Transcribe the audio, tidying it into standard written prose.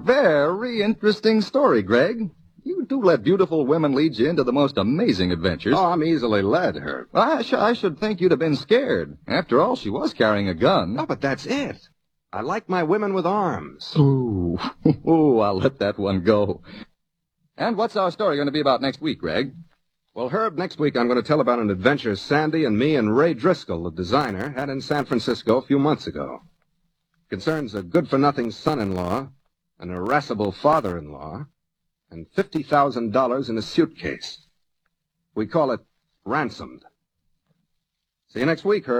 very interesting story, Greg. You do let beautiful women lead you into the most amazing adventures. Oh, I'm easily led, Herb. I should think you'd have been scared. After all, she was carrying a gun. No, but that's it. I like my women with arms. Ooh, I'll let that one go. And what's our story going to be about next week, Greg? Well, Herb, next week I'm going to tell about an adventure Sandy and me and Ray Driscoll, the designer, had in San Francisco a few months ago. It concerns a good-for-nothing son-in-law, an irascible father-in-law, and $50,000 in a suitcase. We call it Ransomed. See you next week, Herb.